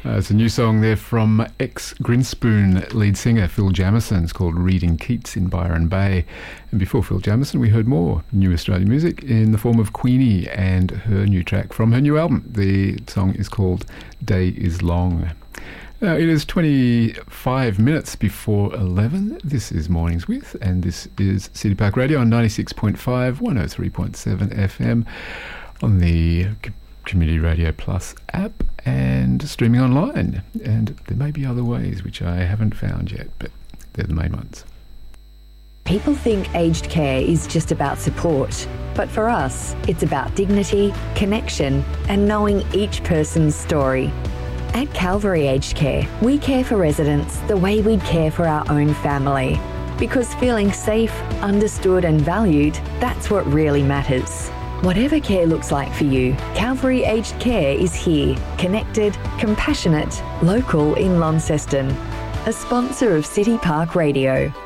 It's a new song there from ex-Grinspoon lead singer Phil Jamieson. It's called Reading Keats in Byron Bay. And before Phil Jamieson, we heard more new Australian music in the form of Queenie and her new track from her new album. The song is called Day Is Long. Now, it is 25 minutes before 11. This is Mornings With, and this is City Park Radio on 96.5, 103.7 FM on the Community Radio Plus app and streaming online. And there may be other ways which I haven't found yet, but they're the main ones. People think aged care is just about support, but for us, it's about dignity, connection, and knowing each person's story. At Calvary Aged Care, we care for residents the way we'd care for our own family. Because feeling safe, understood and valued, that's what really matters. Whatever care looks like for you, Calvary Aged Care is here, connected, compassionate, local in Launceston. A sponsor of City Park Radio.